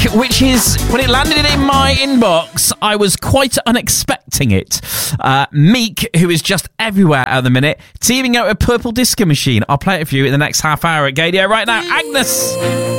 which is, when it landed in my inbox, I was quite unexpecting it. Meek, who is just everywhere at the minute, teaming up with Purple Disco Machine. I'll play it for you in the next half hour at Gadio right now. Agnes!